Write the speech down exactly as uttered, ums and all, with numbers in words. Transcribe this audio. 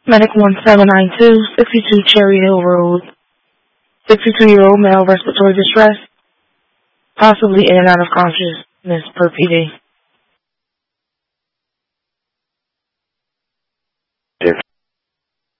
Medic one seven nine two, sixty-two Cherry Hill Road. sixty-two-year-old male, respiratory distress, possibly in and out of consciousness per P D.